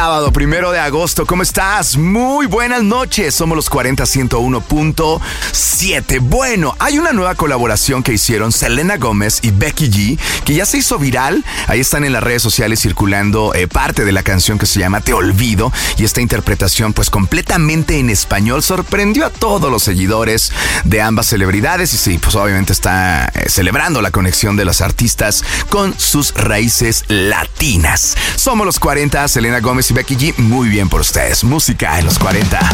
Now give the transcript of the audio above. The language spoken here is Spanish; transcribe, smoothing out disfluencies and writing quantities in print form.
Sábado 1 de agosto, ¿cómo estás? Muy buenas noches, somos los 40-101.7. Bueno, hay una nueva colaboración que hicieron Selena Gómez y Becky G, que ya se hizo viral. Ahí están en las redes sociales circulando parte de la canción que se llama Te Olvido, y esta interpretación pues completamente en español sorprendió a todos los seguidores de ambas celebridades, y sí, pues obviamente está celebrando la conexión de las artistas con sus raíces latinas. Somos los 40, Selena Gómez y Becky G, muy bien por ustedes. Música en los 40.